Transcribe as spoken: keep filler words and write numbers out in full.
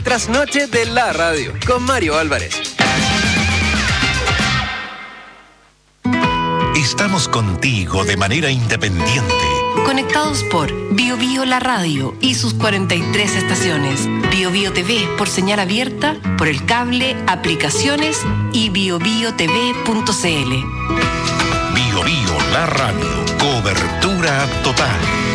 trasnoche de la radio con Mario Álvarez. Estamos contigo de manera independiente. Conectados por Bio Bio La Radio y sus cuarenta y tres estaciones. Bio Bio T V por señal abierta, por el cable, aplicaciones y bio bio t v punto c l. Bio Bio La Radio. Cobertura total.